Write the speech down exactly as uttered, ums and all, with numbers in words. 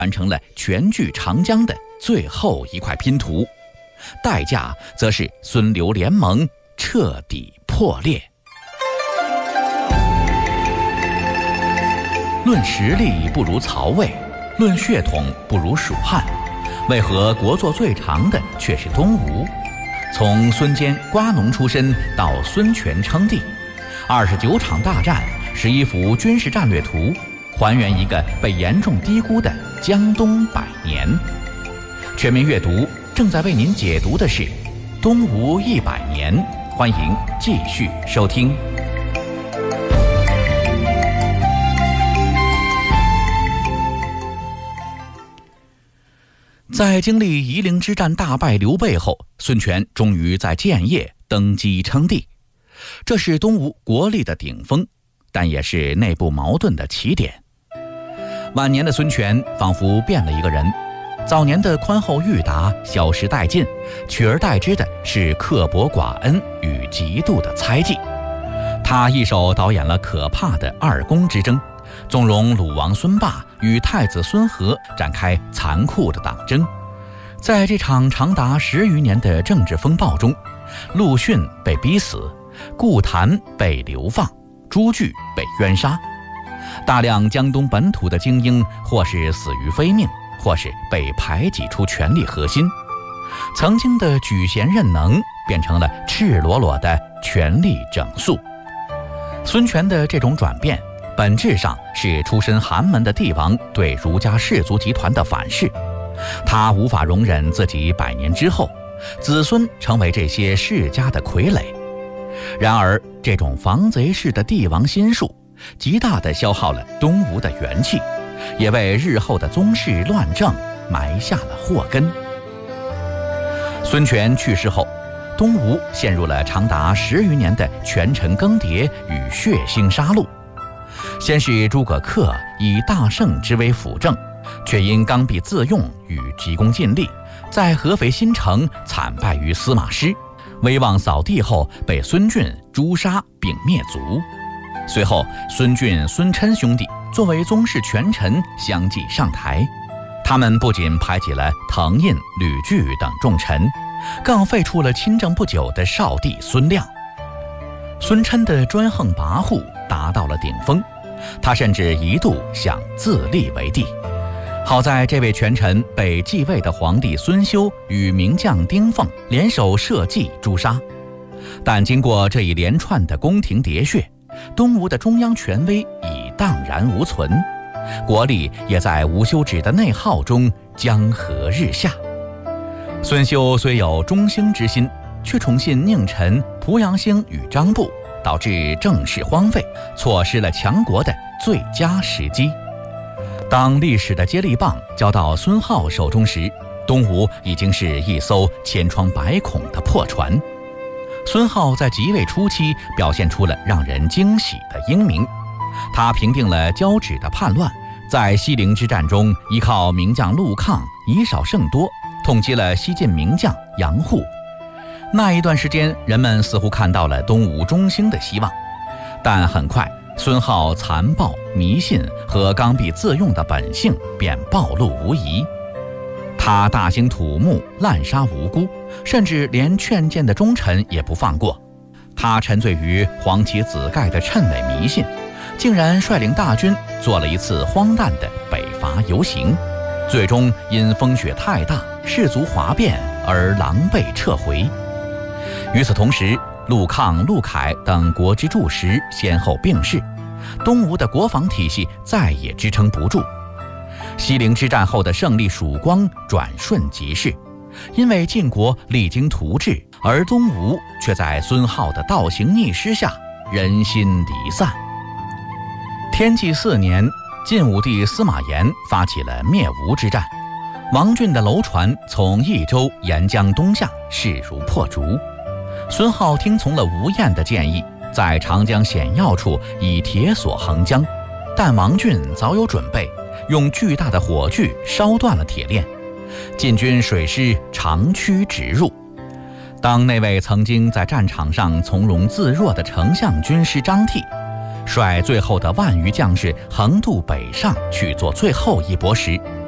完成了全据长江的最后一块拼图，代价则是孙刘联盟彻底破裂。论实力不如曹魏，论血统不如蜀汉，为何国祚最长的却是东吴？从孙坚瓜农出身到孙权称帝，二十九场大战，十一幅军事战略图，还原一个被严重低估的江东百年。全民阅读正在为您解读的是《东吴一百年》，欢迎继续收听。在经历夷陵之战大败刘备后，孙权终于在建业登基称帝，这是东吴国力的顶峰，但也是内部矛盾的起点。晚年的孙权仿佛变了一个人，早年的宽厚裕达消失殆尽，取而代之的是刻薄寡恩与极度的猜忌。他一手导演了可怕的二宫之争，纵容鲁王孙霸与太子孙和展开残酷的党争。在这场长达十余年的政治风暴中，陆逊被逼死，顾谭被流放，朱据被冤杀，大量江东本土的精英或是死于非命，或是被排挤出权力核心。曾经的举贤任能变成了赤裸裸的权力整肃。孙权的这种转变本质上是出身寒门的帝王对儒家氏族集团的反噬，他无法容忍自己百年之后子孙成为这些世家的傀儡。然而这种防贼式的帝王心术极大地消耗了东吴的元气，也为日后的宗室乱政埋下了祸根。孙权去世后，东吴陷入了长达十余年的权臣更迭与血腥杀戮。先是诸葛恪以大胜之威辅政，却因刚愎自用与急功近利，在合肥新城惨败于司马师，威望扫地后被孙峻诛杀并灭族。随后孙峻、孙琛兄弟作为宗室权臣相继上台，他们不仅排挤了滕胤、吕据等重臣，更废黜了亲政不久的少帝孙亮。孙琛的专横跋扈达到了顶峰，他甚至一度想自立为帝。好在这位权臣被继位的皇帝孙休与名将丁奉联手设计诛杀，但经过这一连串的宫廷喋血，东吴的中央权威已荡然无存，国力也在无休止的内耗中江河日下。孙休虽有中兴之心，却宠信佞臣濮阳兴与张布，导致政事荒废，错失了强国的最佳时机。当历史的接力棒交到孙皓手中时，东吴已经是一艘千疮百孔的破船。孙皓在即位初期表现出了让人惊喜的英明，他平定了交趾的叛乱，在西陵之战中依靠名将陆抗以少胜多，痛击了西晋名将杨户。那一段时间，人们似乎看到了东吴中兴的希望，但很快孙皓残暴、迷信和刚愎自用的本性便暴露无遗。他大兴土木，滥杀无辜，甚至连劝谏的忠臣也不放过。他沉醉于黄旗子盖的谶伪迷信，竟然率领大军做了一次荒诞的北伐游行，最终因风雪太大，士卒哗变而狼狈撤回。与此同时，陆抗、陆凯等国之柱石先后病逝，东吴的国防体系再也支撑不住。西陵之战后的胜利曙光转瞬即逝，因为晋国励精图治，而东吴却在孙皓的倒行逆施下人心离散。天纪四年，晋武帝司马炎发起了灭吴之战，王浚的楼船从益州沿江东下，势如破竹。孙皓听从了吴彦的建议，在长江险要处以铁索横江，但王浚早有准备，用巨大的火炬烧断了铁链，晋军水师长驱直入。当那位曾经在战场上从容自若的丞相军师张替率最后的万余将士横渡北上去做最后一搏时，